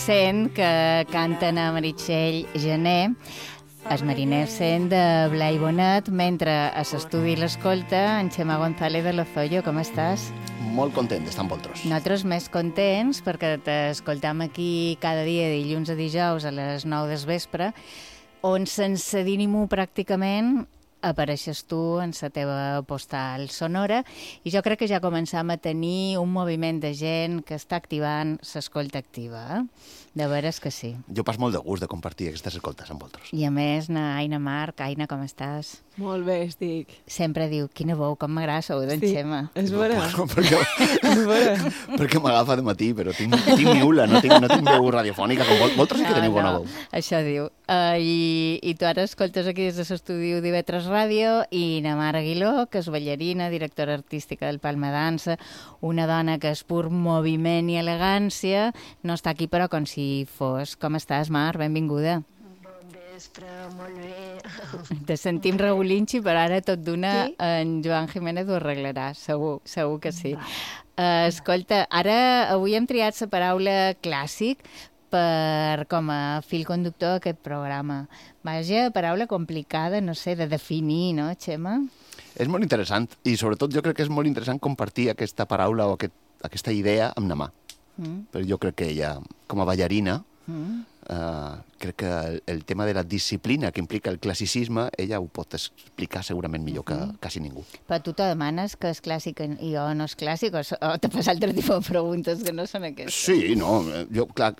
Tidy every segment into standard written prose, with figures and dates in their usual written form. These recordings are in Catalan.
Sent que canten a Meritxell Gené, el mariner sent de Blai Bonet, mentre a l'estudi l'escolta en Xema González de Lozoyo. Com estàs? Molt content d'estar amb vosaltres. Nosaltres més contents perquè t'escoltam aquí cada dia, dilluns a dijous a les 9 del vespre, on sense dir ni mu pràcticament apareixes tu en la teva postal sonora, i jo crec que ja començam a tenir un moviment de gent que està activant l'escolta activa. De veres que sí. Jo pas molt de gust de compartir aquestes escoltes amb vosaltres. I a més, Aina Marc, Aina, com estàs? Molt bé, estic. Sempre diu, quina veu, com m'agrada la d'en Xema. És vera. Perquè m'agafa de matí, però tinc miula, no tinc veu radiofònica, com vosaltres sí que teniu bona veu. Això diu. I tu ara escoltes aquí des de l'estudi d'IV3 Ràdio, i na Mar Aguiló, que és ballarina, directora artística del Palma Dansa, una dona que és pur moviment i elegància, no està aquí però com si fos. Com estàs, Mar? Benvinguda. Bon vespre, molt bé. Te sentim regulinxi, però ara tot d'una en Joan Jiménez ho arreglarà, segur que sí. Escolta, avui hem triat la paraula clàssic com a fil conductor d'aquest programa. Vaja, paraula complicada, no sé, de definir, no, Xema? És molt interessant, i sobretot jo crec que és molt interessant compartir aquesta paraula o aquesta idea amb na mà. Però jo crec que ella, com a ballarina, crec que el tema de la disciplina que implica el classicisme, ella ho pot explicar segurament millor que quasi ningú. Però tu te demanes que és clàssic i jo no és clàssic, o te fas altre tipus de preguntes que no són aquestes? Sí, no, jo, clar,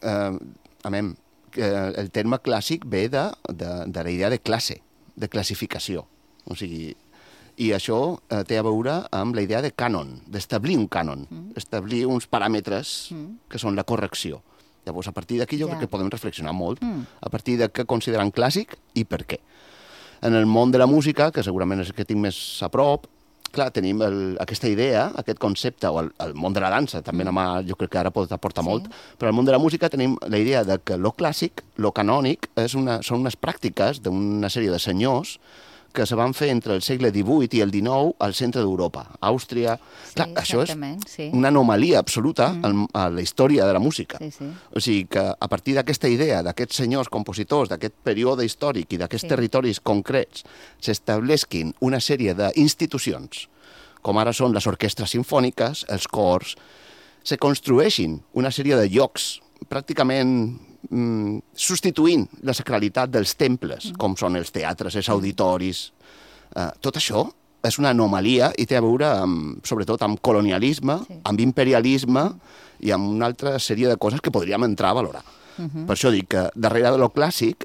el terme clàssic ve de la idea de classe, de classificació. O sigui, i això té a veure amb la idea de cànon, d'establir un cànon, establir uns paràmetres que són la correcció. Llavors, a partir d'aquí jo crec que podem reflexionar molt, a partir de què considerem clàssic i per què. En el món de la música, que segurament és el que tinc més a prop, clar, tenim aquesta idea, aquest concepte, o el món de la dansa, també jo crec que ara pot aportar molt, però al món de la música tenim la idea de que lo clàssic, lo canònic, són unes pràctiques d'una sèrie de senyors que se van fer entre el segle XVIII i el XIX al centre d'Europa, Àustria. Clar, això és una anomalia absoluta a la història de la música. O sigui que a partir d'aquesta idea, d'aquests senyors compositors, d'aquest període històric i d'aquests territoris concrets, s'establesquin una sèrie d'institucions, com ara són les orquestres simfòniques, els cors, se construeixin una sèrie de llocs pràcticament substituint la sacralitat dels temples, com són els teatres, els auditoris. Tot això és una anomalia i té a veure, sobretot, amb colonialisme, amb imperialisme i amb una altra sèrie de coses que podríem entrar a valorar. Per això dic que darrere de lo clàssic,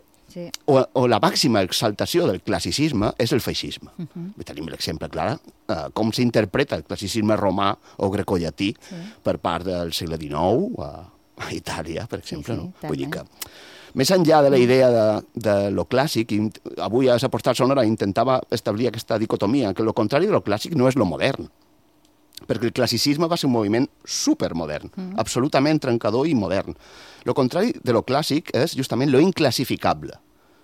o la màxima exaltació del classicisme és el feixisme. Tenim l'exemple clar, com s'interpreta el classicisme romà o grecollatí per part del segle XIX, a Itàlia, per exemple. Vull dir que, més enllà de la idea de lo clàssic, avui a la postal sonora intentava establir aquesta dicotomia, que lo contrari de lo clàssic no és lo modern, perquè el classicisme va ser un moviment supermodern, absolutament trencador i modern. Lo contrari de lo clàssic és justament lo inclassificable,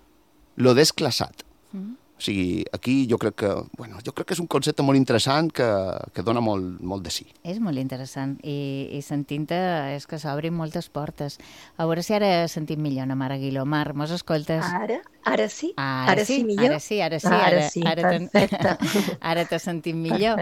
lo desclassat. O sigui, aquí jo crec que és un concepte molt interessant que dona molt de sí. És molt interessant i sentint-te és que s'obrin moltes portes. A veure si ara sentim millor, na Mar Aguiló. Mar, mos escoltes? Ara sí? Ara sí millor? Ara sí, perfecte. Ara t'has sentit millor.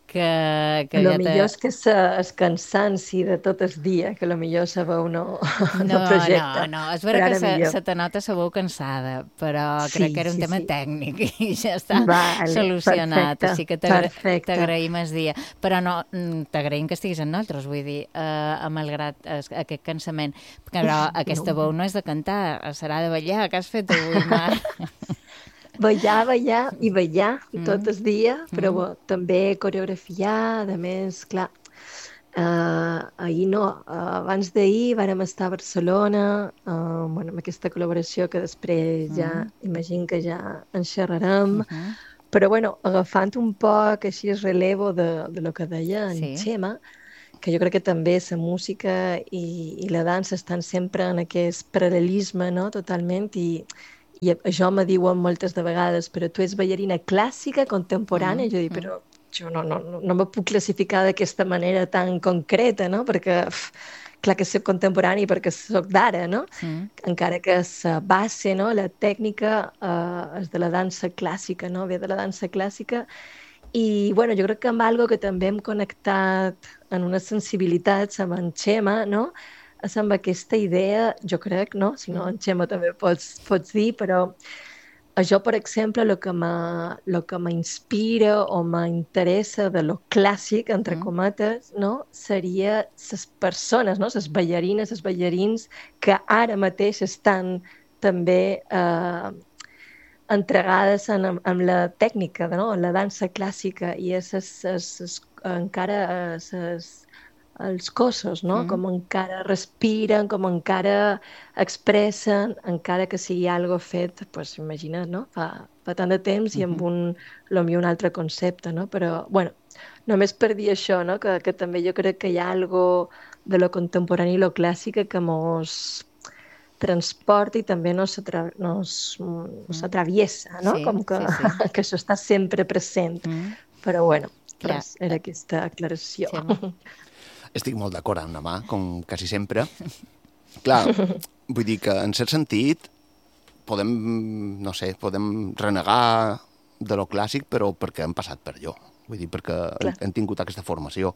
Lo millor és que és cansanci de tot el dia, que lo millor se veu no projecta. No, és vera que se te nota la veu cansada, però crec que era un tema tècnic i ja està solucionat, així que t'agraïm el dia. Però no, t'agraïm que estiguis amb nosaltres, vull dir, malgrat aquest cansament. Però aquesta veu no és de cantar, serà de ballar, que has fet avui, Mar? Ballar tot el dia, però també coreografiar, a més, clar, ahir no, abans d'ahir vàrem estar a Barcelona, amb aquesta col·laboració que després ja, imagino que ja en xerrarem, però agafant un poc així el relevo de lo que deia en Xema, que jo crec que també la música i la dansa estan sempre en aquest paral·lelisme, no?, totalment, i això me diuen moltes de vegades, però tu ets ballarina clàssica, contemporània, jo dic, però jo no me puc classificar d'aquesta manera tan concreta, no?, perquè clar que soc contemporani perquè soc d'ara, no? Encara que la base, no? La tècnica és de la dansa clàssica, no? Ve de la dansa clàssica. I, bueno, jo crec que amb algo que també hem connectat en unes sensibilitats amb en Xema, no? És amb aquesta idea, jo crec, no? Si no, en Xema també pots dir, però jo, per exemple, el que m'inspira o m'interessa de lo clàssic, entre cometes, no? Seria les persones, no? Les ballarines, els ballarins que ara mateix estan també entregades amb la tècnica, no? En la dansa clàssica, i encara els cossos, no? Com encara respiren, com encara expressen, encara que sigui algo fet, pues, imagina't, no? Fa tant de temps i amb potser un altre concepte, no? Però, bueno, només per dir això, no? Que també jo crec que hi ha algo de lo contemporani i lo clàssic que mos transporta i també nos atraviesa, no? Sí, Com que, sí. que això està sempre present. Però, bueno, res, era aquesta aclaració. Sí. Estic molt d'acord amb la mà, com quasi sempre. Clar, vull dir que en cert sentit podem, no sé, podem renegar de lo clàssic, però perquè hem passat per allò. Vull dir, perquè hem tingut aquesta formació.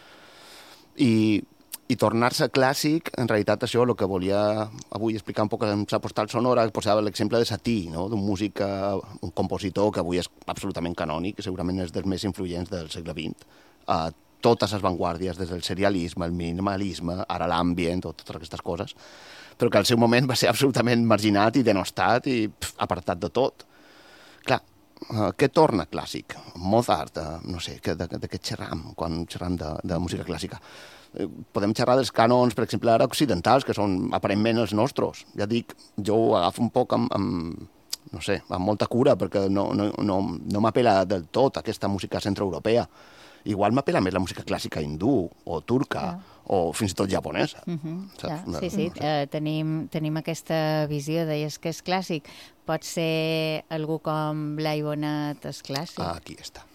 I tornar-se clàssic, en realitat això, el que volia avui explicar un poc en la postal sonora, posava l'exemple de Satie, no? D'un músic, un compositor que avui és absolutament canònic, que segurament és dels més influents del segle XX, totes les vanguardies, des del serialisme, el minimalisme, ara l'ambient, totes aquestes coses, però que al seu moment va ser absolutament marginat i denostat i apartat de tot. Clar, què torna clàssic? Mozart, no sé, de què xerram quan xerram de música clàssica? Podem xerrar dels cànons, per exemple, ara occidentals, que són aparentment els nostres. Ja dic, jo ho agafo un poc no sé, amb molta cura, perquè no m'apela del tot aquesta música centroeuropea. Igual m'apela més la música clàssica hindú o turca o fins i tot japonesa. Sí. Tenim aquesta visió, deies que és clàssic. Pot ser algú com Blai Bonet és clàssic. Aquí està.